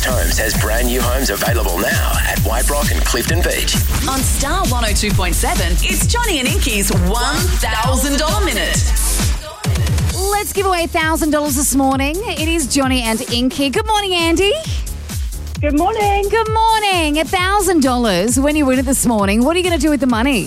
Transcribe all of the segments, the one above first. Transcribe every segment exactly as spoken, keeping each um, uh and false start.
Best Homes has brand new homes available now at White Rock and Clifton Beach. On Star one oh two point seven, it's Johnny and Inky's one thousand dollars Minute. Let's give away one thousand dollars this morning. It is Johnny and Inky. Good morning, Andy. Good morning. Good morning. one thousand dollars when you win it this morning. What are you going to do with the money?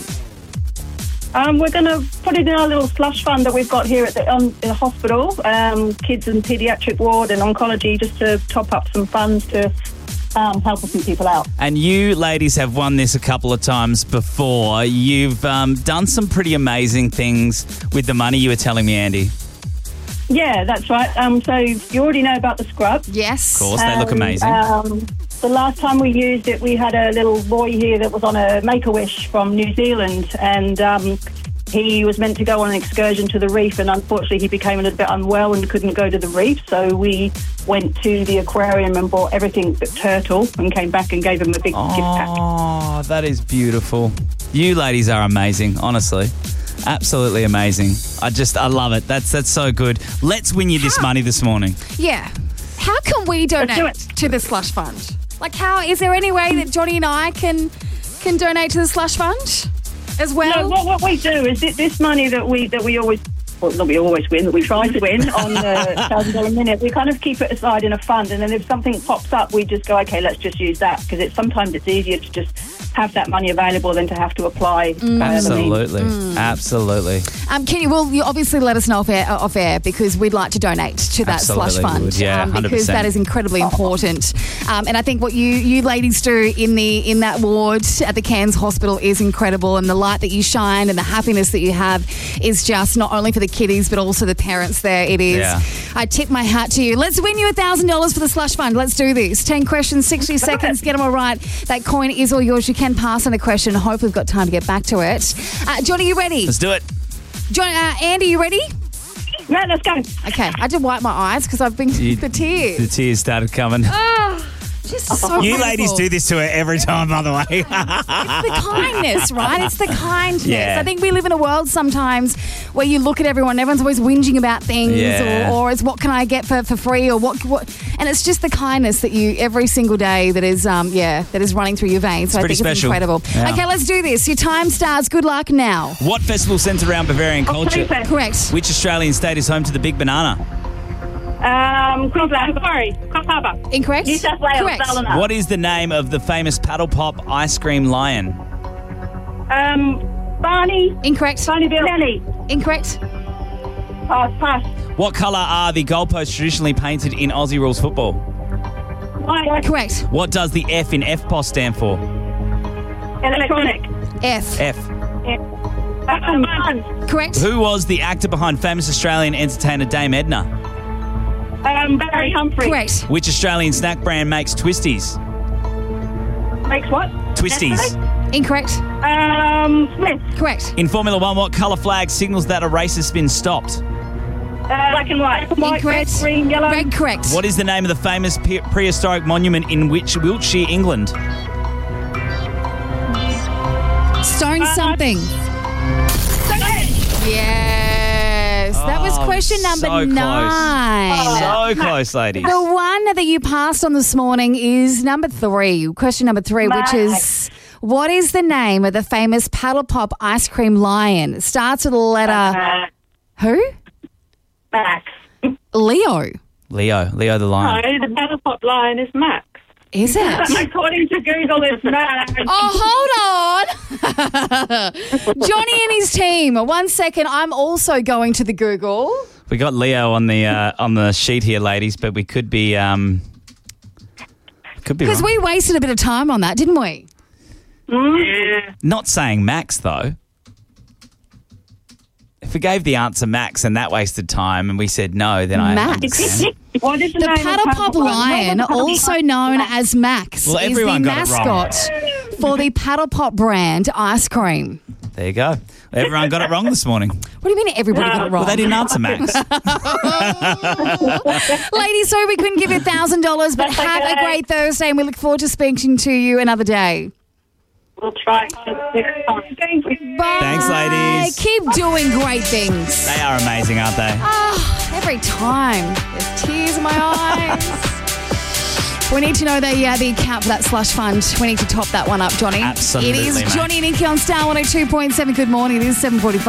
Um, we're going to put it in our little slush fund that we've got here at the, um, the hospital, um, kids and paediatric ward and oncology, just to top up some funds to um, help a few people out. And you ladies have won this a couple of times before. You've um, done some pretty amazing things with the money, you were telling me, Andy. Yeah, that's right. Um, so you already know about the scrub. Yes. Of course, they look Um, amazing. Um, the last time we used it, we had a little boy here that was on a Make-A-Wish from New Zealand, and um, he was meant to go on an excursion to the reef, and unfortunately he became a little bit unwell and couldn't go to the reef, so we went to the aquarium and bought everything but turtle and came back and gave him a big gift pack. Oh, that is beautiful. You ladies are amazing, honestly. Absolutely amazing. I just, I love it. That's that's so good. Let's win you this money this morning. Yeah. How can we donate do it. to the slush fund? Like, how is there any way that Johnny and I can can donate to the slush fund as well? No, what, what we do is thi- this money that we that we always, well, not we always win, that we try to win on the one thousand dollars Minute, we kind of keep it aside in a fund, and then if something pops up, we just go, okay, let's just use that, because it's sometimes it's easier to just have that money available than to have to apply. Mm. by other means. Absolutely. Absolutely. Um, can you, well, you obviously let us know off air, off air because we'd like to donate to that Absolutely slush fund. would, yeah, um, one hundred because percent. that is incredibly important. Um, and I think what you, you ladies do in the in that ward at the Cairns Hospital is incredible, and the light that you shine and the happiness that you have is just not only for the kiddies but also the parents there. It is. Yeah. I tip my hat to you. Let's win you one thousand dollars for the slush fund. Let's do this. ten questions, sixty seconds. Get them all right. That coin is all yours. You can pass on a question. Hope we've got time to get back to it. Uh, Johnny, you ready? Let's do it. John, uh, Andy, you ready? Yeah, let's go. Okay, I had to wipe my eyes because I've been You- the tears. The tears started coming. Oh, just so You beautiful. ladies do this to her every time, by the way. It's the kindness, right? It's the kindness. Yeah. I think we live in a world sometimes where you look at everyone and everyone's always whinging about things, Yeah. or, or it's what can I get for, for free, or what, what, and it's just the kindness that you every single day that is, um, yeah, that is running through your veins. So I pretty think it's special. incredible. Yeah. Okay, let's do this. Your time starts. Good luck now. What festival centred around Bavarian culture? Oktoberfest. Correct. Which Australian state is home to the Big Banana? Um, Queensland, sorry, Coffs Harbour. Incorrect. New South Wales, Correct. Ballina. What is the name of the famous paddle pop ice cream lion? Um, Barney, Incorrect. Barneyville. Nelly. Incorrect. Pass, pass. What colour are the goalposts traditionally painted in Aussie rules football? White. Correct. What does the F in F P O S stand for? Electronic. F. F. Um, Buns. Correct. Who was the actor behind famous Australian entertainer Dame Edna? Um, Barry Humphrey. Correct. Which Australian snack brand makes Twisties? Makes what? Twisties. Incorrect. Um, Smith. Correct. In Formula One, what colour flag signals that a race has been stopped? Uh, black and white. White, Incorrect. red, green, yellow. Red, correct. What is the name of the famous pe- prehistoric monument in which Wiltshire, England? Stone Uh, something. Yes. That was Oh, question number so close. nine. So close, ladies. The one that you passed on this morning is number three. Question number three, which is, what is the name of the famous paddle pop ice cream lion? It starts with the letter Uh, who? Max. Leo. Leo. Leo the lion. No, the paddle pop lion is Max. Is it? According to Google, it's Max. Oh, hold on. Johnny and his team. One second. I'm also going to the Google. We got Leo on the uh, on the sheet here, ladies, but we could be um, could be Because wrong. we wasted a bit of time on that, didn't we? Yeah. Not saying Max though. If we gave the answer Max and that wasted time, and we said no, then I Max. understand. What is the, The name paddle of pop What lion, was the paddle also pop known lion? as Max, Well, is the everyone got it wrong. mascot for the paddle pop brand ice cream. There you go. Everyone got it wrong this morning. What do you mean everybody got it wrong? Well, they didn't answer Max. Ladies, sorry we couldn't give you one thousand dollars, but That's have a okay. great Thursday and we look forward to speaking to you another day. We'll try next time. Thank you. Bye. Thanks, ladies. Keep doing great things. They are amazing, aren't they? Ah, every time. There's tears in my eyes. We need to know the uh, the account for that slush fund. We need to top that one up, Johnny. Absolutely, It is mate. Johnny and Inky on Star one oh two point seven. Good morning. It is seven forty-five.